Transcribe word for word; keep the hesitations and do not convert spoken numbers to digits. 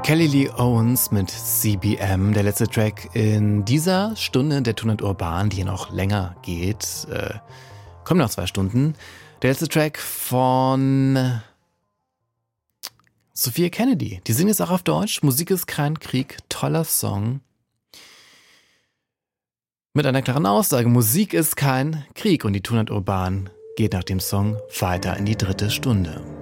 Kelly Lee Owens mit C B M, der letzte Track in dieser Stunde der Tonight Urban, die noch länger geht. Äh, kommen noch zwei Stunden. Der letzte Track von Sophia Kennedy. Die singt jetzt auch auf Deutsch. Musik ist kein Krieg. Toller Song. Mit einer klaren Aussage. Musik ist kein Krieg. Und die Tonight Urban geht nach dem Song weiter in die dritte Stunde.